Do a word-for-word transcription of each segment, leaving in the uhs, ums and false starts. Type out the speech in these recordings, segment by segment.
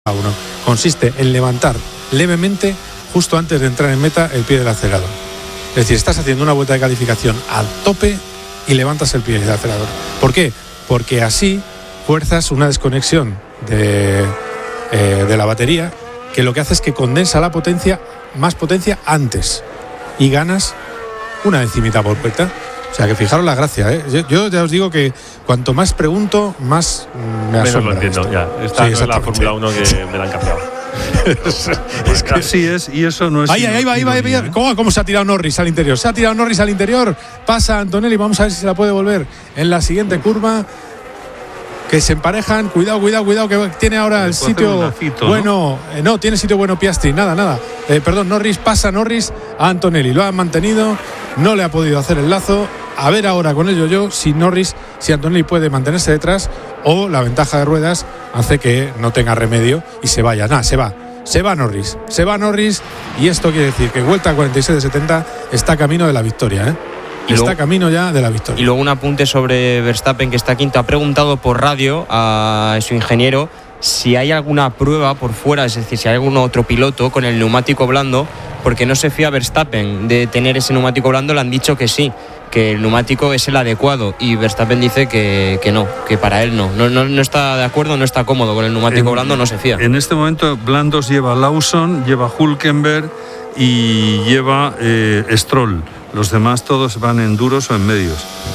uno. Consiste en levantar levemente, justo antes de entrar en meta, el pie del acelerador. Es decir, estás haciendo una vuelta de calificación al tope y levantas el pie del acelerador. ¿Por qué? Porque así fuerzas una desconexión de, eh, de la batería, que lo que hace es que condensa la potencia, más potencia antes, y ganas una decimita por vuelta. O sea, que fijaros la gracia, ¿eh? Yo, yo ya os digo que cuanto más pregunto, más me asombra. Menos lo entiendo, esto. ya. Esta Sí, no es la Fórmula uno que me la han cambiado. es, es que así es, y eso no es. Ahí, ahí va, ahí va, ahí va. ¿eh? ¿Cómo, ¿Cómo se ha tirado Norris al interior? Se ha tirado Norris al interior. Pasa Antonelli, vamos a ver si se la puede volver en la siguiente curva. Que se emparejan, cuidado, cuidado, cuidado, que tiene ahora el sitio lacito, bueno, ¿no? Eh, no, tiene sitio bueno Piastri, nada, nada. Eh, perdón, Norris, pasa Norris a Antonelli, lo ha mantenido, no le ha podido hacer el lazo. A ver ahora con ello yo, si Norris, si Antonelli puede mantenerse detrás o la ventaja de ruedas hace que no tenga remedio y se vaya. Nada, se va, se va Norris, se va Norris y esto quiere decir que vuelta cuarenta y seis de setenta está camino de la victoria, ¿eh? Y está luego, camino ya de la victoria. Y luego un apunte sobre Verstappen, que está quinto. Ha preguntado por radio a su ingeniero si hay alguna prueba por fuera, es decir, si hay algún otro piloto con el neumático blando, porque no se fía Verstappen de tener ese neumático blando. Le han dicho que sí, que el neumático es el adecuado, y Verstappen dice que, que no, que para él no. No, no. no está de acuerdo, no está cómodo con el neumático en, blando, no se fía. En este momento blandos lleva Lawson, lleva Hülkenberg y lleva eh, Stroll. Los demás todos van en duros o en medios.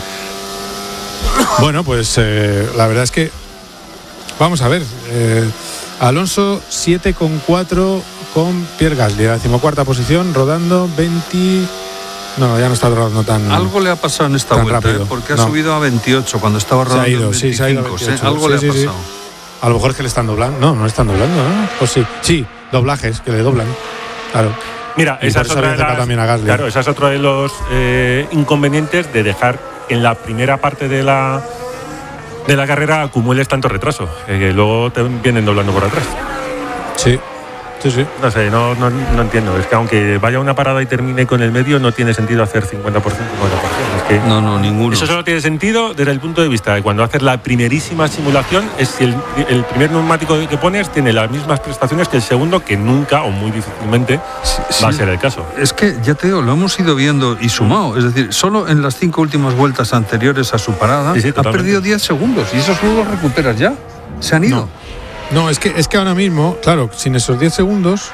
Bueno, pues eh, la verdad es que vamos a ver. Eh, Alonso siete coma cuatro con Pierre Gasly, la decimocuarta posición, rodando veinte. No, ya no está rodando tan. Algo le ha pasado en esta vuelta, ¿eh? Porque ha no. subido a veintiocho cuando estaba rodando. Se ha ido, sí, se ha ido a veintiocho. ¿eh? Algo sí, le ha sí, pasado. Sí. A lo mejor es que le están doblando. No, no le están doblando, ¿no? Pues sí, sí, doblajes que le doblan. Claro. Mira, esa es, otra de las, claro, esa es otro de los eh, inconvenientes de dejar en la primera parte de la de la carrera acumules tanto retraso, eh, que luego te vienen doblando por atrás. Sí, sí, sí. No sé, no, no, no entiendo. Es que aunque vaya una parada y termine con el medio, no tiene sentido hacer cincuenta por ciento, cincuenta por ciento. Es que no, no, ninguno. Eso solo tiene sentido desde el punto de vista de cuando haces la primerísima simulación, es si el, el primer neumático que pones tiene las mismas prestaciones que el segundo, que nunca o muy difícilmente sí, sí. va a ser el caso. Es que, ya te digo, lo hemos ido viendo y sumado. Es decir, solo en las cinco últimas vueltas anteriores a su parada sí, sí, ha perdido diez segundos y esos luego los recuperas ya. Se han ido. No. No, es que, es que ahora mismo, claro, sin esos diez segundos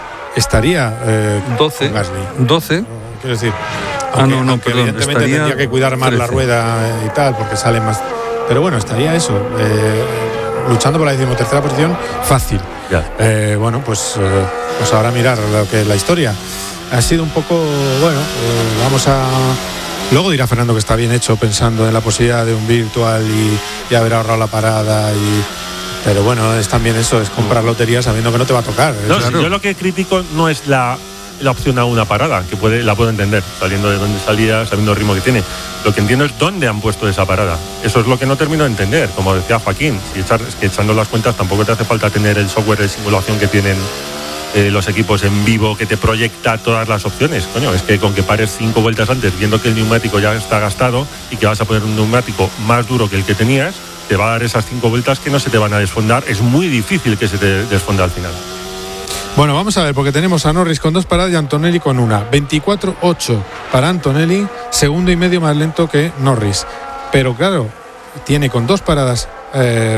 estaría eh, doce. Con Gasly. doce. No, quiero decir, aunque, ah, no, no, aunque perdón, evidentemente tendría que cuidar más trece. La rueda y tal, porque sale más. Pero bueno, estaría eso, eh, luchando por la decimotercera posición, fácil. Eh, bueno, pues, eh, pues ahora mirar lo que es la historia. Ha sido un poco, bueno, eh, vamos a. Luego dirá Fernando que está bien hecho pensando en la posibilidad de un virtual y, y haber ahorrado la parada y. Pero bueno, es también eso, es comprar lotería sabiendo que no te va a tocar. No, claro. Yo lo que critico no es la, la opción a una parada, que puede, la puedo entender, saliendo de donde salía, sabiendo el ritmo que tiene. Lo que entiendo es dónde han puesto esa parada. Eso es lo que no termino de entender, como decía Joaquín. Si echar, es que echando las cuentas tampoco te hace falta tener el software de simulación que tienen eh, los equipos en vivo, que te proyecta todas las opciones. Coño, es que con que pares cinco vueltas antes, viendo que el neumático ya está gastado y que vas a poner un neumático más duro que el que tenías, te va a dar esas cinco vueltas que no se te van a desfondar. Es muy difícil que se te desfonde al final. Bueno, vamos a ver, porque tenemos a Norris con dos paradas y a Antonelli con una. veinticuatro ocho para Antonelli, segundo y medio más lento que Norris. Pero claro, tiene con dos paradas, eh,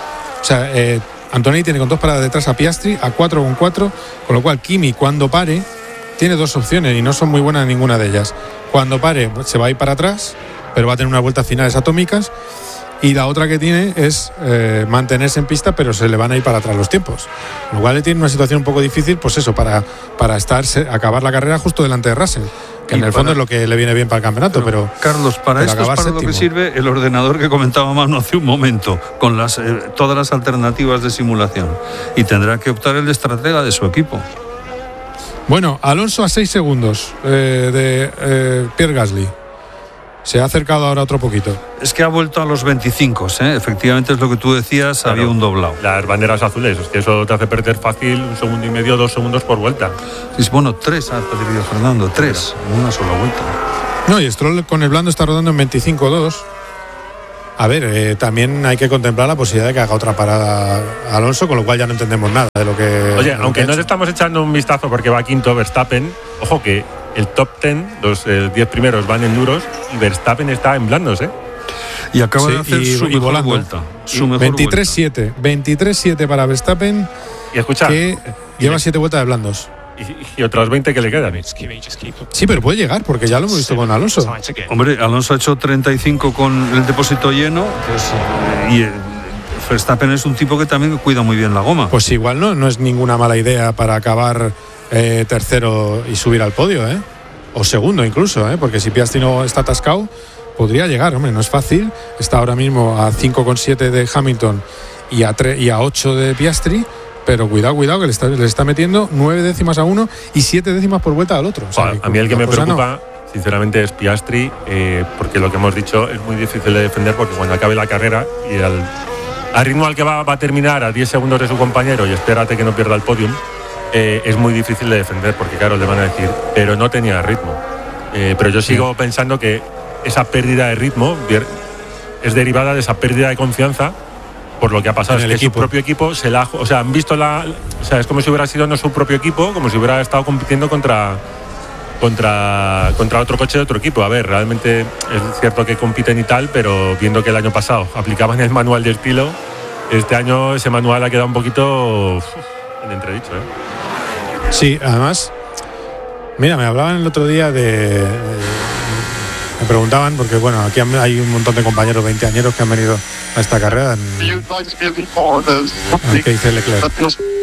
o sea, eh, Antonelli tiene con dos paradas detrás a Piastri, a cuatro con cuatro, con lo cual Kimi cuando pare tiene dos opciones y no son muy buenas ninguna de ellas. Cuando pare se va a ir para atrás, pero va a tener unas vueltas finales atómicas. Y la otra que tiene es eh, mantenerse en pista, pero se le van a ir para atrás los tiempos. Lo cual le tiene una situación un poco difícil, pues eso, para, para estar, acabar la carrera justo delante de Russell, que y en el para, fondo es lo que le viene bien para el campeonato. Pero, pero Carlos, para esto es para séptimo. Lo que sirve el ordenador que comentaba Manu hace un momento, con las, eh, todas las alternativas de simulación. Y tendrá que optar el estratega de su equipo. Bueno, Alonso a seis segundos eh, de eh, Pierre Gasly. Se ha acercado ahora otro poquito. Es que ha vuelto a los veinticinco, ¿eh? Efectivamente es lo que tú decías, claro, había un doblado. Las banderas azules, es que eso te hace perder fácil un segundo y medio, dos segundos por vuelta. Sí, bueno, tres ha perdido Fernando, tres, en una sola vuelta. No, y Stroll con el blando está rodando en veinticinco dos. A ver, eh, también hay que contemplar la posibilidad de que haga otra parada Alonso, con lo cual ya no entendemos nada de lo que... Oye, lo aunque que nos estamos echando un vistazo porque va quinto Verstappen, ojo que el top ten, los eh, diez primeros van en duros y Verstappen está en blandos, ¿eh? Y acaba sí, de hacer y, su y mejor volando. vuelta. Su mejor veintitrés siete. veintitrés siete para Verstappen, Y escucha, que lleva siete vueltas de blandos. y, y otras veinte que le quedan. Sí, pero puede llegar, porque ya lo hemos visto con Alonso. Hombre, Alonso ha hecho treinta y cinco con el depósito lleno, pues, y eh, Verstappen es un tipo que también cuida muy bien la goma. Pues igual no, no es ninguna mala idea para acabar eh, tercero y subir al podio, ¿eh? O segundo incluso, ¿eh? Porque si Piastri no está atascado, podría llegar, hombre, no es fácil. Está ahora mismo a cinco coma siete de Hamilton y a, y a ocho de Piastri. Pero cuidado, cuidado, que le está, le está metiendo nueve décimas a uno y siete décimas por vuelta al otro. O sea, a mí el que me preocupa, no. sinceramente, es Piastri, eh, porque lo que hemos dicho es muy difícil de defender, porque cuando acabe la carrera y al, al ritmo al que va, va a terminar, a diez segundos de su compañero, y espérate que no pierda el podium, eh, es muy difícil de defender, porque claro, le van a decir, pero no tenía ritmo. Eh, pero yo sigo sí. pensando que esa pérdida de ritmo es derivada de esa pérdida de confianza por lo que ha pasado, es que equipo. Su propio equipo se la, o sea, han visto la, o sea, es como si hubiera sido no su propio equipo, como si hubiera estado compitiendo contra contra contra otro coche de otro equipo. A ver, realmente es cierto que compiten y tal, pero viendo que el año pasado aplicaban el manual de estilo, este año ese manual ha quedado un poquito uf, en entredicho, ¿eh? Sí, además, mira, me hablaban el otro día de, me preguntaban, porque bueno, aquí hay un montón de compañeros veinteañeros que han venido a esta carrera. En... ¿Qué dice Leclerc?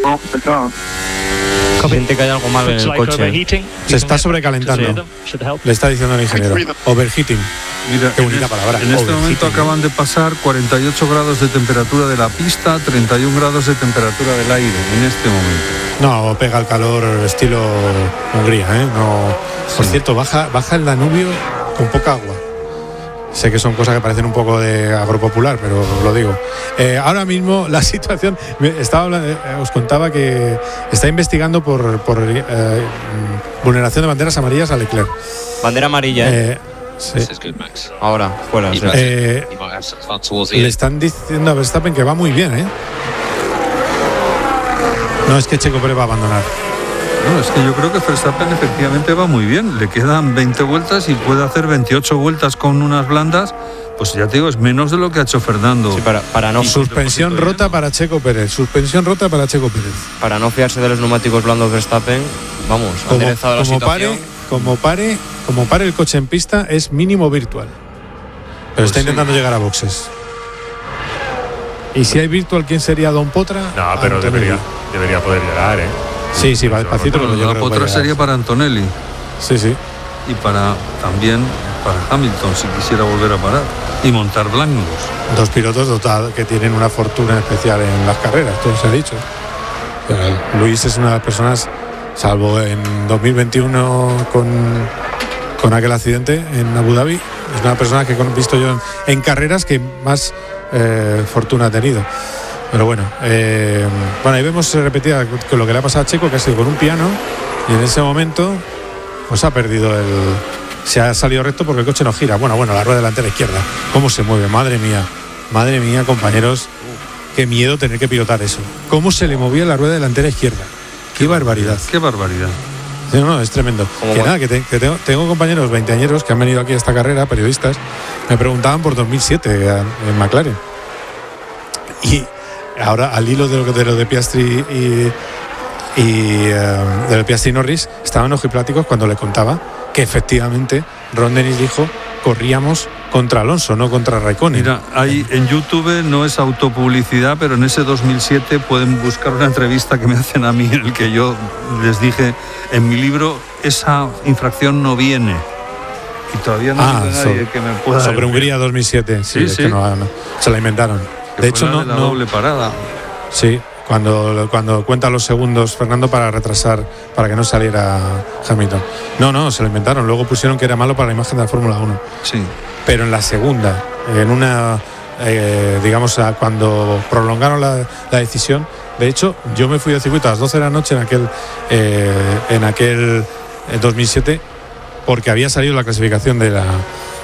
Siente que hay algo malo en el coche. Se está sobrecalentando. Le está diciendo el ingeniero. Overheating. Mira, qué bonita palabra. En este momento acaban de pasar cuarenta y ocho grados de temperatura de la pista, treinta y uno grados de temperatura del aire en este momento. No, pega el calor estilo Hungría, ¿eh? No. Por sí. cierto, baja, baja el Danubio con poca agua. Sé que son cosas que parecen un poco de agropopular, pero lo digo. Eh, ahora mismo la situación, estaba hablando, eh, os contaba que está investigando por, por eh, vulneración de banderas amarillas a Leclerc. Bandera amarilla, ¿eh? eh sí. Ahora, fuera. Sí. Eh, le están diciendo a Verstappen que va muy bien, ¿eh? No, es que Checo Pérez va a abandonar. No, es que yo creo que Verstappen efectivamente va muy bien. Le quedan veinte vueltas y puede hacer veintiocho vueltas con unas blandas. Pues ya te digo, es menos de lo que ha hecho Fernando. Sí, para, para no suspensión rota lleno. para Checo Pérez. Suspensión rota para Checo Pérez. Para no fiarse de los neumáticos blandos Verstappen, vamos, ha enderezado la como situación. Pare, como pare, como pare el coche en pista es mínimo virtual. Pero pues está sí. intentando llegar a boxes. Y si hay virtual, ¿quién sería Don Potra? No, pero debería, debería poder llegar, ¿eh? Sí, sí, va despacito. Pero la otra sería para Antonelli. Sí, sí. Y para también para Hamilton, si quisiera volver a parar. Y montar blandos. Dos pilotos dotados que tienen una fortuna especial en las carreras, todo se ha dicho. Pero Luis es una de las personas, salvo en dos mil veintiuno con, con aquel accidente en Abu Dhabi, es una persona que he visto yo en, en carreras que más eh, fortuna ha tenido. Pero bueno, eh, bueno, ahí vemos repetida con lo que le ha pasado a Checo, que ha sido con un piano, y en ese momento pues ha perdido el... Se ha salido recto porque el coche no gira. Bueno, bueno, la rueda delantera izquierda. ¿Cómo se mueve? Madre mía. Madre mía, compañeros. Qué miedo tener que pilotar eso. ¿Cómo se le movía la rueda delantera izquierda? Qué, qué barbaridad. Qué barbaridad. No, no, es tremendo. Que nada, que, te, que tengo, tengo compañeros veinteañeros que han venido aquí a esta carrera, periodistas, me preguntaban por dos mil siete en McLaren. Y ahora, al hilo de lo de, lo de Piastri y, y uh, de lo de Piastri y Norris, estaban ojipláticos cuando le contaba que efectivamente Ron Dennis dijo corríamos contra Alonso, no contra Raikkonen. Mira, hay en YouTube, no es autopublicidad, pero en ese dos mil siete pueden buscar una entrevista que me hacen a mí en el que yo les dije en mi libro esa infracción no viene. Y todavía no ah, hay nadie sobre, que me pueda... Sobre Hungría dos mil siete, sí, sí, es sí. Que no, no, se la inventaron. Que de hecho, la no, de la no doble parada. Sí, cuando, cuando cuenta los segundos Fernando para retrasar, para que no saliera Hamilton. No, no, se lo inventaron. Luego pusieron que era malo para la imagen de la Fórmula uno. Sí. Pero en la segunda, en una, eh, digamos, cuando prolongaron la, la decisión, de hecho, yo me fui de circuito a las doce de la noche en aquel, eh, en aquel dos mil siete, porque había salido la clasificación de la,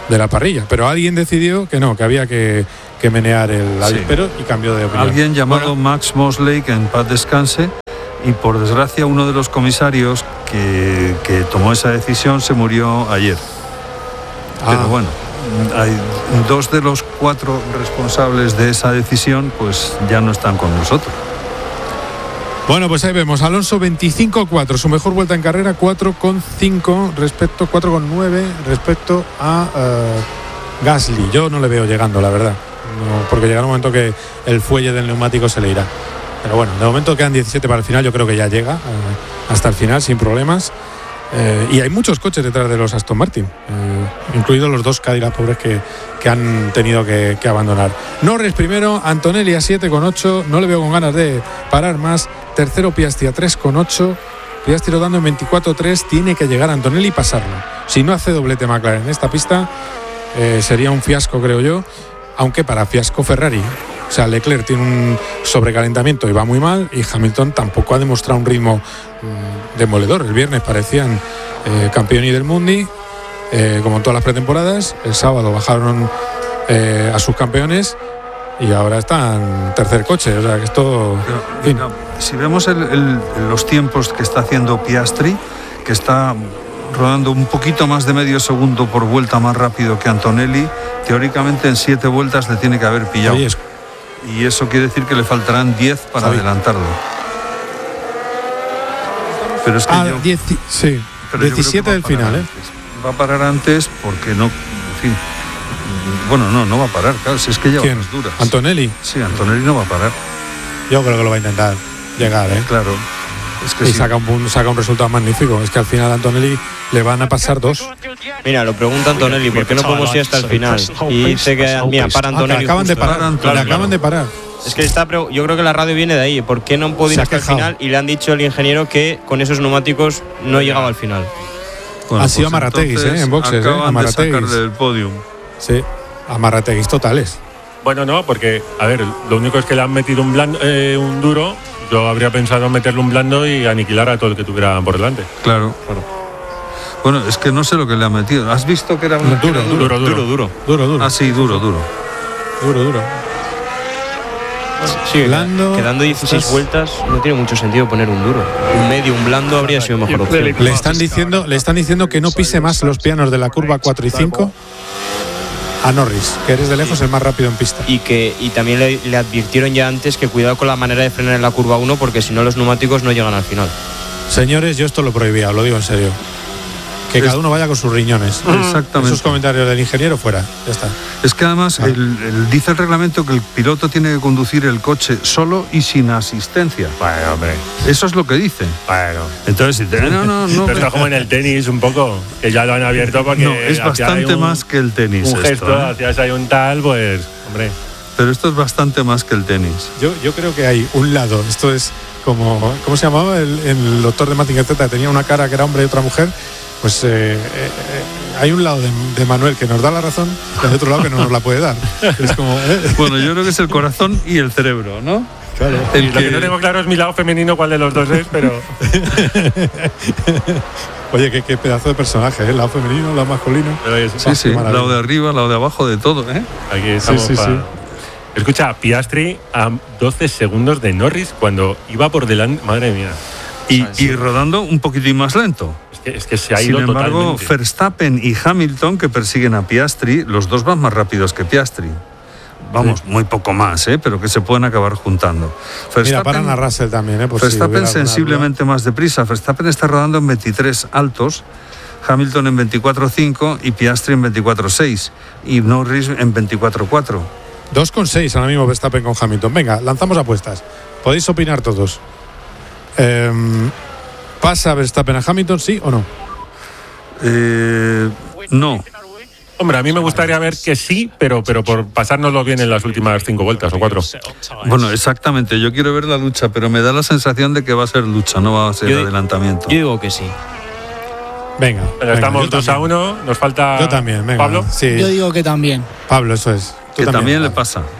de la parrilla. Pero alguien decidió que no, que había que, que menear el Sí. avispero y cambió de opinión. Alguien llamado Bueno, Max Mosley, que en paz descanse, y por desgracia uno de los comisarios que, que tomó esa decisión se murió ayer. ah, Pero bueno, hay dos de los cuatro responsables de esa decisión pues ya no están con nosotros. Bueno, pues ahí vemos, Alonso veinticinco cuatro, su mejor vuelta en carrera, cuatro coma cinco respecto, cuatro coma nueve respecto a uh, Gasly. Yo no le veo llegando, la verdad, no, porque llegará un momento que el fuelle del neumático se le irá. Pero bueno, de momento quedan diecisiete para el final, yo creo que ya llega uh, hasta el final sin problemas. Eh, y hay muchos coches detrás de los Aston Martin, eh, incluidos los dos Cadillac pobres que, que han tenido que, que abandonar. Norris primero, Antonelli a siete coma ocho, no le veo con ganas de parar más. Tercero Piastri a tres coma ocho, Piastri rodando en veinticuatro tres, tiene que llegar Antonelli y pasarlo. Si no hace doblete McLaren en esta pista, eh, sería un fiasco, creo yo, aunque para fiasco Ferrari. O sea, Leclerc tiene un sobrecalentamiento y va muy mal, y Hamilton tampoco ha demostrado un ritmo mmm, demoledor. El viernes parecían eh, campeoni del Mundi, eh, como en todas las pretemporadas. El sábado bajaron eh, a sus campeones y ahora están tercer coche. O sea, que esto... Pero, en fin. mira, si vemos el, el, los tiempos que está haciendo Piastri, que está rodando un poquito más de medio segundo por vuelta más rápido que Antonelli, teóricamente en siete vueltas le tiene que haber pillado. Oye, es- Y eso quiere decir que le faltarán diez para Javi. adelantarlo. Pero es que ah, yo, diez, sí, pero yo creo que diecisiete va a del parar final, ¿eh? antes. Va a parar antes porque no... En fin, bueno, no, no va a parar, claro, si es que lleva ¿Quién? las duras. Antonelli. Sí, Antonelli no va a parar, Yo creo que lo va a intentar llegar, ¿eh? claro. Es que Y sí. saca un, pun- saca un resultado magnífico. Es que al final a Antonelli le van a pasar dos. Mira, lo pregunta Antonelli, ¿por qué no podemos ir hasta el final? Y dice que, mira, para Ah, que Antonelli. le acaban de justo, ¿eh? parar. Claro, le claro. acaban de parar. Es que está, pre- yo creo que la radio viene de ahí. ¿Por qué no puedo ir Se ha hasta el quejado. final? Y le han dicho el ingeniero que con esos neumáticos no llegaba al final. Bueno, Ha sido pues Amarateguis, entonces ¿eh? En boxes, ¿eh? acaban de Amarateguis. sacar del podium. Sí, amarrateguis totales. Bueno, no, porque, a ver, lo único es que le han metido un, blando, eh, un duro. Yo habría pensado en meterle un blando y aniquilar a todo el que tuviera por delante. Claro. Bueno, es que no sé lo que le ha metido. ¿Has visto que era un Duro, Duro, duro. duro. Duro, duro. Ah, sí, duro, duro. Duro, duro. Sí, Blando, quedando dieciséis estás- vueltas, no tiene mucho sentido poner un duro. Un medio, un blando habría sido mejor opción. Le están diciendo, le están diciendo que no pise más los pianos de la curva cuatro y cinco a Norris, que eres de lejos el más rápido en pista. Y que y también le, le advirtieron ya antes que cuidado con la manera de frenar en la curva uno, porque si no los neumáticos no llegan al final. Señores, yo esto lo prohibía, os lo digo en serio. Que Es- cada uno vaya con sus riñones. Exactamente. Esos comentarios del ingeniero fuera. Ya está. Es que además Ah. el, el- dice el reglamento que el piloto tiene que conducir el coche solo y sin asistencia. Bueno, hombre. Eso es lo que dice. Bueno. Entonces, si te, no, no, no. Pero está como en el tenis un poco, que ya lo han abierto porque No, es hacia bastante ahí un- más que el tenis. un esto, gesto, ¿eh? hacías ahí un tal, pues, hombre. Pero esto es bastante más que el tenis. Yo, yo creo que hay un lado, esto es como, ¿cómo se llamaba? El, el doctor de Mazinger Z, tenía una cara que era hombre y otra mujer. Pues eh, eh, eh, hay un lado de, de Manuel que nos da la razón y hay otro lado que no nos la puede dar. Es como, eh, Bueno, yo creo que es el corazón y el cerebro, ¿no? claro. Y El lo que que- no tengo claro es mi lado femenino, cuál de los dos es, pero Oye, qué, qué pedazo de personaje, ¿eh? El lado femenino, el lado masculino. pero es- Sí, sí, qué maravilla. lado de arriba, lado de abajo, de todo, ¿eh? aquí estamos sí, pa- sí. Escucha, Piastri a doce segundos de Norris cuando iba por delante. Madre mía. Y, Sí. y rodando un poquitín más lento. Es que, es que se ha Sin ido embargo, totalmente. Verstappen y Hamilton, que persiguen a Piastri, los dos van más rápidos que Piastri. Vamos, Sí. muy poco más, ¿eh? Pero que se pueden acabar juntando. Mira, paran a Russell también, ¿eh? Por si Verstappen hubiera alguna sensiblemente más deprisa. Verstappen está rodando en veintitrés altos, Hamilton en veinticuatro cinco y Piastri en veinticuatro seis y Norris en veinticuatro cuatro. duda. dos coma seis ahora mismo Verstappen con Hamilton. Venga, lanzamos apuestas. Podéis opinar todos. Em, ¿Pasa Verstappen a Hamilton, sí o no? Eh, no, Hombre, a mí me gustaría ver que sí, pero, pero por pasárnoslo bien en las últimas cinco vueltas o cuatro. bueno, exactamente. Yo quiero ver la lucha, pero me da la sensación de que va a ser lucha, no va a ser Yo- adelantamiento. Yo digo que sí. Venga. Pero venga, estamos yo dos a también. uno, nos falta Yo también, venga. Pablo. Sí, Yo digo que también. Pablo, eso es. Tú que también le Pablo. pasa.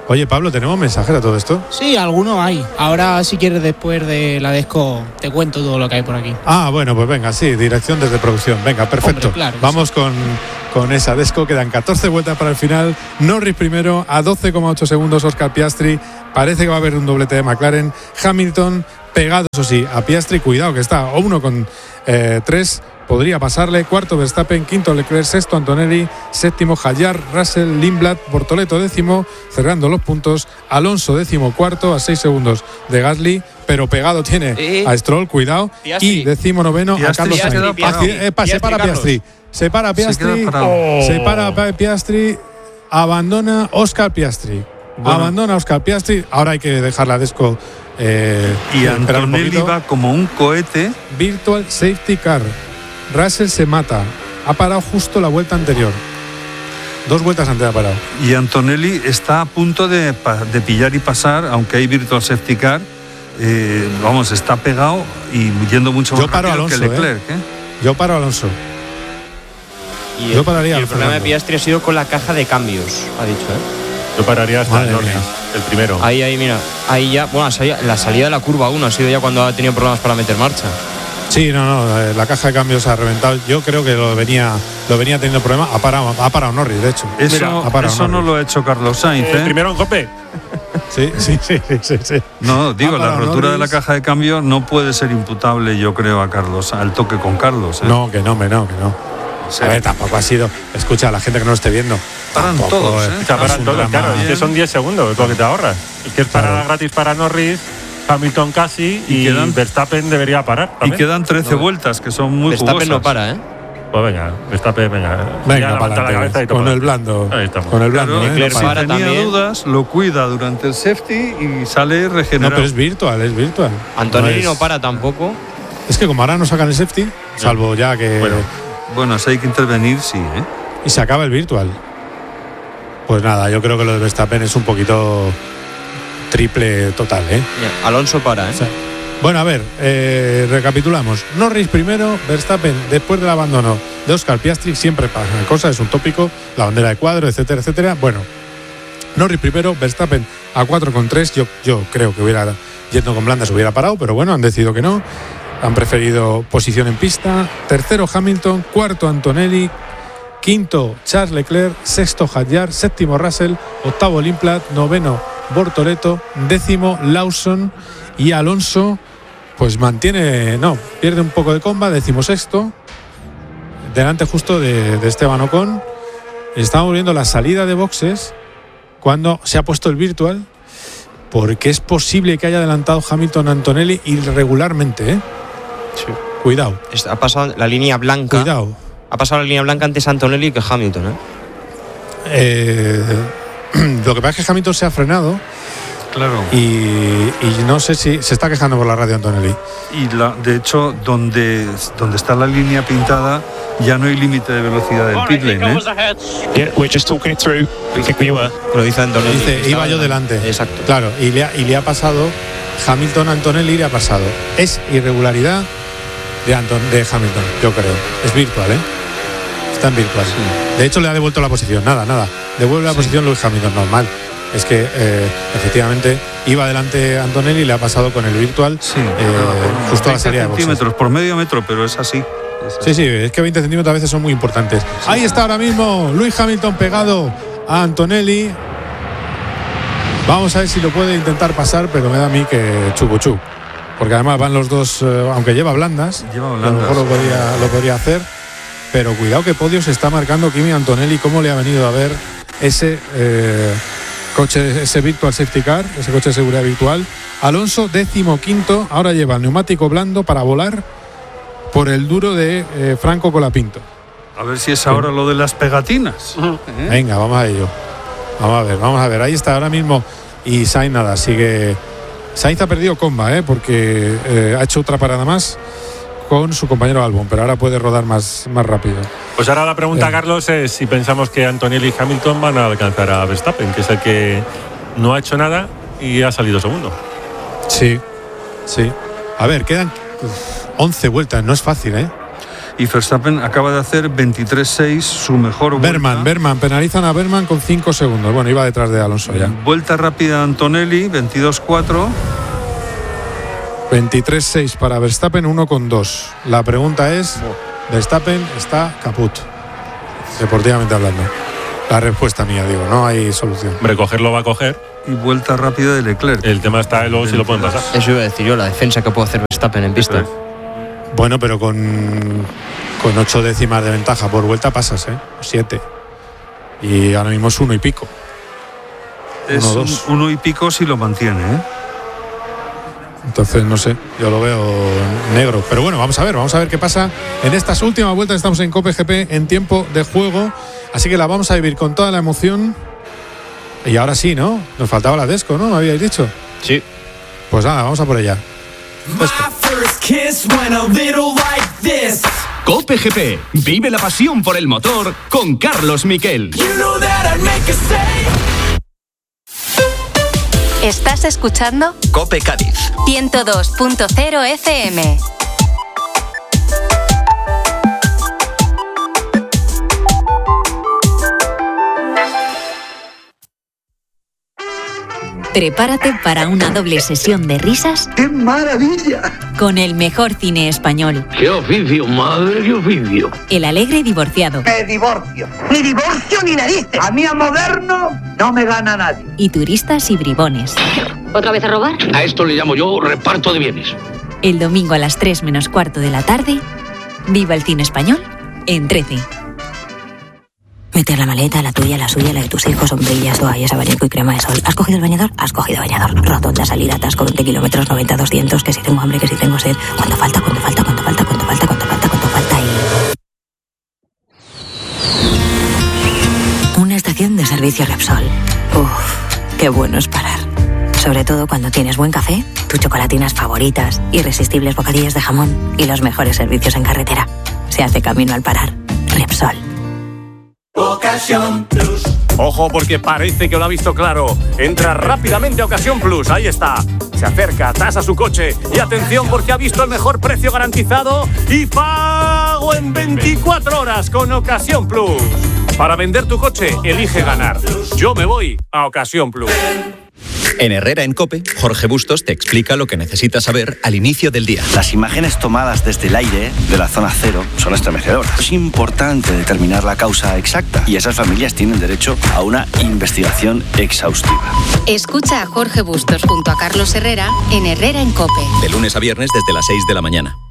Oye, Pablo, ¿tenemos mensajes a todo esto? Sí, algunos hay. Ahora, si quieres, después de la desco, te cuento todo lo que hay por aquí. Ah, bueno, pues venga, sí, dirección desde producción. Venga, perfecto. Hombre, claro, vamos sí. con, con esa desco. Quedan catorce vueltas para el final. Norris primero, a doce coma ocho segundos Oscar Piastri. Parece que va a haber un doblete de McLaren. Hamilton pegado, eso sí, a Piastri. Cuidado que está a uno con tres. Podría pasarle. Cuarto Verstappen, quinto Leclerc, sexto Antonelli, séptimo Hadjar, Russell, Lindblad, Bortoleto décimo, cerrando los puntos. Alonso décimo cuarto a seis segundos de Gasly, pero pegado tiene Eh. a Stroll, cuidado. Piastri. Y décimo noveno a Piastri Carlos se Sainz. queda parado. Hacia- eh, pa- se Piastri, para Carlos. Piastri. Se para Piastri. queda parado. Se para Pa- Piastri. Abandona Oscar Piastri. Bueno. Abandona Oscar Piastri. Ahora hay que dejar la desco. Eh, Y esperar un Antonelli poquito. va como un cohete. Virtual Safety Car. Russell se mata. Ha parado justo la vuelta anterior. Dos vueltas antes ha parado. Y Antonelli está a punto de, pa- de pillar y pasar, aunque hay Virtual Safety Car. Eh, vamos, está pegado y yendo mucho más Yo paro rápido Alonso, que Leclerc. ¿eh? Yo paro a Alonso. Y Yo el, pararía y a el problema de Fernando. Piastri ha sido con la caja de cambios, ha dicho, ¿eh? Yo pararía hasta Madre Norris, mía. el primero. Ahí, ahí, mira. Ahí ya, bueno, la salida, la salida de la curva uno ha sido ya cuando ha tenido problemas para meter marcha. Sí, no, no, eh, la caja de cambios ha reventado. Yo creo que lo venía, lo venía teniendo problemas. Ha parado, ha parado Norris, de hecho. Eso, Mira, ha parado eso no Norris. lo ha hecho Carlos Sainz. El ¿eh? primero en cope. Sí, sí, sí, sí, sí, sí. No, digo, Ha la parado rotura de la Norris. caja de cambio no puede ser imputable, yo creo, a Carlos, al toque con Carlos. ¿eh? No, que no, me no, que no. O A sea, ver, tampoco ha sido. Escucha, la gente que no lo esté viendo. Paran tampoco, todos, ¿eh? O sea, para es un todos, drama. claro. Es que son diez segundos lo que te ahorras. Es que es parada Claro. gratis para Norris, Hamilton casi Y y, quedan- Verstappen debería parar. y también. quedan trece No. vueltas, que son muy Verstappen jugosas. no para, ¿eh? Pues venga, Verstappen, venga. Ya Venga, levanta para la cabeza y adelante. toma. Con el blando. Ahí estamos. Con el blando, Claro, ¿eh? Leclerc No si para. para tenía también. dudas, lo cuida durante el safety y sale No, regenerado. pero es virtual, es virtual. Antonelli no, es- para tampoco. Es que como ahora no sacan el safety, salvo ya que. Bueno. Bueno, si hay que intervenir, sí, ¿eh? Y se acaba el virtual. Pues nada, yo creo que lo de Verstappen es un poquito triple total, ¿eh? Mira, Alonso para, ¿eh? O sea, bueno, a ver, eh, recapitulamos. Norris primero, Verstappen después del abandono de Oscar Piastri, siempre pasa cosas, es un tópico, la bandera de cuadro, etcétera, etcétera. Bueno, Norris primero, Verstappen a cuatro con tres. Yo, yo creo que hubiera, yendo con blandas, hubiera parado, pero bueno, han decidido que no. Han preferido posición en pista. Tercero Hamilton, cuarto Antonelli, quinto Charles Leclerc, sexto Hadjar, séptimo Russell, octavo Lindblad, noveno Bortoleto, décimo Lawson y Alonso pues mantiene, no, pierde un poco de comba, decimosexto, delante justo de, de Esteban Ocon. Estamos viendo la salida de boxes cuando se ha puesto el virtual, porque es posible que haya adelantado Hamilton a Antonelli irregularmente, ¿eh? Sí. Cuidado, Ha pasado la línea blanca. cuidado. Ha pasado la línea blanca antes Antonelli que Hamilton, ¿eh? Eh, lo que pasa es que Hamilton se ha frenado Claro. y, y no sé si se está quejando por la radio Antonelli. Y la, de hecho, donde, donde está la línea pintada, ya no hay límite de velocidad del pit lane, ¿eh? Yeah, we're just talking it through. We think we were. Lo dice Antonelli. Dice, Estaba iba yo delante. Exacto. Claro, y le ha, y le ha pasado Hamilton a Antonelli, le ha pasado. Es irregularidad de, Anton, de Hamilton, yo creo. Es virtual, ¿eh? Está en virtual. De hecho, le ha devuelto la posición. Nada, nada. Devuelve la posición Lewis Hamilton, normal. Es que eh, efectivamente iba adelante Antonelli y le ha pasado con el virtual Sí, eh, por justo a la salida de boxes. centímetros, por medio metro, pero es así. Es así. Sí, sí, es que veinte centímetros a veces son muy importantes. Ahí está ahora mismo Lewis Hamilton pegado a Antonelli. Vamos a ver si lo puede intentar pasar, pero me da a mí que chupo chup. Porque además van los dos, eh, aunque lleva blandas, Lleva a lo blandas. mejor lo podría, lo podría hacer. Pero cuidado que podio se está marcando Kimi Antonelli, cómo le ha venido a ver ese eh, coche, ese Virtual Safety Car, ese coche de seguridad virtual. Alonso, décimo quinto, ahora lleva el neumático blando para volar por el duro de eh, Franco Colapinto. A ver si es ahora lo de las pegatinas. ¿Eh? Venga, vamos a ello. Vamos a ver, vamos a ver. Ahí está ahora mismo. Y Sainz nada, sigue. Sainz ha perdido comba, ¿eh? porque eh, ha hecho otra parada más con su compañero Albon, pero ahora puede rodar más, más rápido. Pues ahora la pregunta, Eh. Carlos, es si pensamos que Antonelli y Hamilton van a alcanzar a Verstappen, que es el que no ha hecho nada y ha salido segundo. Sí, sí. A ver, quedan uf, once vueltas, no es fácil, ¿eh? y Verstappen acaba de hacer veintitrés seis, su mejor vuelta. Berman, Berman, penalizan a Berman con cinco segundos. Bueno, iba detrás de Alonso ya. Vuelta rápida Antonelli, veintidós cuatro. veintitrés seis para Verstappen, uno con dos. La pregunta es, Verstappen está caput, deportivamente hablando. La respuesta mía, digo, no hay solución. Hombre, cogerlo va a coger. Y vuelta rápida de Leclerc. El tema está luego si lo pueden pasar. Eso iba a decir yo, la defensa que puede hacer Verstappen en pista. Bueno, pero con, con ocho décimas de ventaja por vuelta pasas, ¿eh? Siete. Y ahora mismo es uno y pico. Es uno, un, dos. uno y pico si lo mantiene, ¿eh? Entonces, no sé, yo lo veo negro. Pero bueno, vamos a ver, vamos a ver qué pasa en estas últimas vueltas. Estamos en Cope G P en tiempo de juego, así que la vamos a vivir con toda la emoción. Y ahora sí, ¿no? Nos faltaba la Desco, ¿no? ¿Me habíais dicho? Sí. Pues nada, vamos a por ella. Cope G P. Vive la pasión por el motor con Carlos Miquel. Estás escuchando Cope Cádiz ciento dos punto cero F M. Prepárate para una doble sesión de risas. ¡Qué maravilla! Con el mejor cine español. ¡Qué oficio, madre, qué oficio! El alegre divorciado. ¡Me divorcio! ¡Ni divorcio ni narices! A mí a moderno no me gana nadie. Y turistas y bribones. ¿Otra vez a robar? A esto le llamo yo reparto de bienes. El domingo a las tres menos cuarto de la tarde. Viva el cine español en trece. Meter la maleta, la tuya, la suya, la de tus hijos, sombrillas, toallas, abanico y crema de sol. ¿Has cogido el bañador? Has cogido bañador. Rotonda, salida, atasco, veinte kilómetros, noventa, doscientos, que si tengo hambre, que si tengo sed. ¿Cuánto falta? ¿Cuánto falta? ¿Cuánto falta? ¿Cuánto falta? ¿Cuánto falta? ¿Cuánto falta? Y... una estación de servicio Repsol. Uff, qué bueno es parar. Sobre todo cuando tienes buen café, tus chocolatinas favoritas, irresistibles bocadillos de jamón y los mejores servicios en carretera. Se hace camino al parar. Repsol. Ocasión Plus. Ojo, porque parece que lo ha visto claro. Entra rápidamente a Ocasión Plus. Ahí está. Se acerca, tasa su coche. Y atención, porque ha visto el mejor precio garantizado y pago en veinticuatro horas con Ocasión Plus. Para vender tu coche, elige ganar. Yo me voy a Ocasión Plus. En Herrera en COPE, Jorge Bustos te explica lo que necesitas saber al inicio del día. Las imágenes tomadas desde el aire de la zona cero son estremecedoras. Es importante determinar la causa exacta y esas familias tienen derecho a una investigación exhaustiva. Escucha a Jorge Bustos junto a Carlos Herrera en Herrera en COPE. De lunes a viernes desde las seis de la mañana.